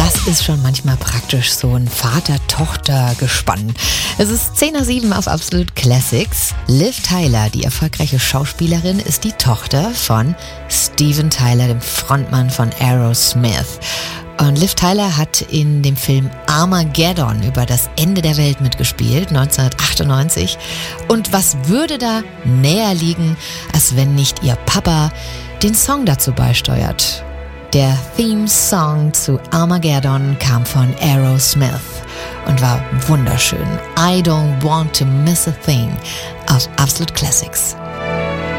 Das ist schon manchmal praktisch, so ein Vater-Tochter-Gespann. Es ist 10:07 auf Absolute Classics. Liv Tyler, die erfolgreiche Schauspielerin, ist die Tochter von Steven Tyler, dem Frontmann von Aerosmith. Und Liv Tyler hat in dem Film Armageddon über das Ende der Welt mitgespielt, 1998. Und was würde da näher liegen, als wenn nicht ihr Papa den Song dazu beisteuert? Der Theme-Song zu Armageddon kam von Aerosmith und war wunderschön. I Don't Want to Miss a Thing auf Absolute Classics.